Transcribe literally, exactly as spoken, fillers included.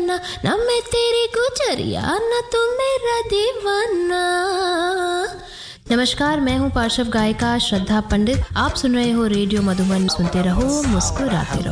दीवाना, ना मैं तेरी गुजरिया, ना तू मेरा दीवाना। नमस्कार, मैं हूँ पार्श्व गायिका श्रद्धा पंडित। आप सुन रहे हो रेडियो मधुबन। सुनते रहो, मुस्कुराते रहो।